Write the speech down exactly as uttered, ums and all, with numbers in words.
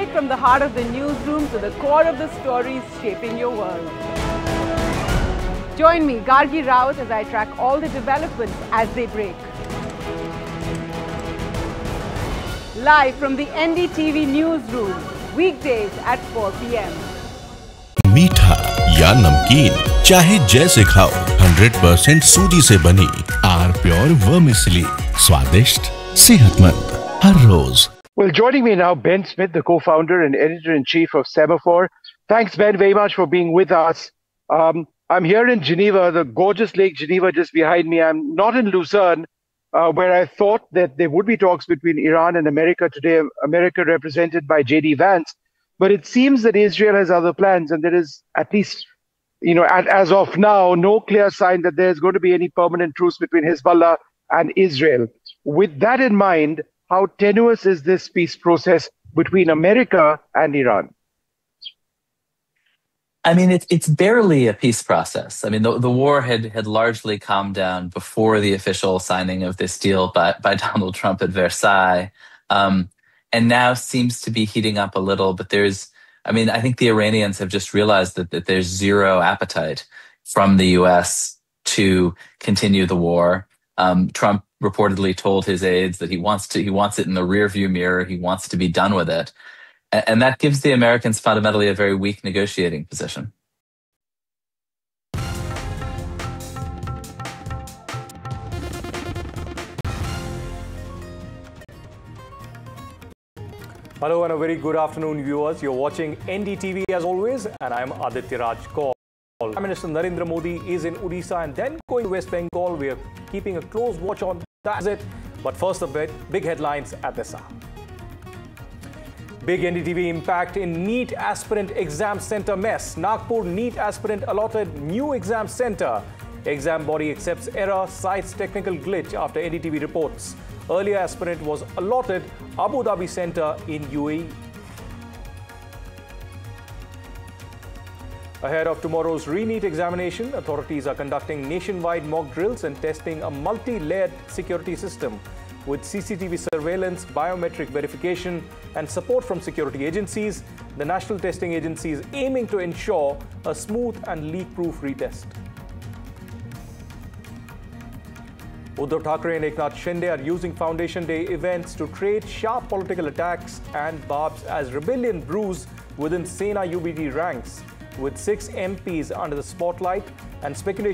Right from the heart of the newsroom to the core of the stories shaping your world. Join me, Gargi Raut, as I track all the developments as they break. Live from the N D T V newsroom, weekdays at four p m मीठा या नमकीन, चाहे जैसे खाओ, hundred percent सूजी से बनी are pure vermicelli, स्वादिष्ट, सेहतमंद, हर रोज. Well, joining me now, Ben Smith, the co-founder and editor-in-chief of Semaphore. Thanks, Ben, very much for being with us. Um, I'm here in Geneva, the gorgeous Lake Geneva just behind me. I'm not in Lucerne, uh, where I thought that there would be talks between Iran and America today, America represented by J D Vance. But it seems that Israel has other plans, and there is, at least, you know, as of now, no clear sign that there's going to be any permanent truce between Hezbollah and Israel. With that in mind, how tenuous is this peace process between America and Iran? I mean, it's it's barely a peace process. I mean, the, the war had, had largely calmed down before the official signing of this deal by, by Donald Trump at Versailles, um, and now seems to be heating up a little. But there's, I mean, I think the Iranians have just realized that, that there's zero appetite from the U S to continue the war. Um, Trump reportedly told his aides that he wants to he wants it in the rearview mirror. He wants to be done with it. And that gives the Americans fundamentally a very weak negotiating position. Hello and a very good afternoon, viewers. You're watching N D T V as always, and I'm Aditya Raj Kaul. Prime Minister Narendra Modi is in Odisha and then going to West Bengal. We are keeping a close watch on that visit. But first, a bit big headlines at this hour. Big N D T V impact in NEET aspirant exam center mess. Nagpur NEET aspirant allotted new exam center. Exam body accepts error, cites technical glitch after N D T V reports. Earlier aspirant was allotted Abu Dhabi center in U A E. Ahead of tomorrow's re-NEET examination, authorities are conducting nationwide mock drills and testing a multi-layered security system with C C T V surveillance, biometric verification and support from security agencies. The National Testing Agency is aiming to ensure a smooth and leak-proof retest. Uddhav Thackeray and Eknath Shinde are using Foundation Day events to trade sharp political attacks and barbs as rebellion brews within Sena U B D ranks, with six M Ps under the spotlight and speculation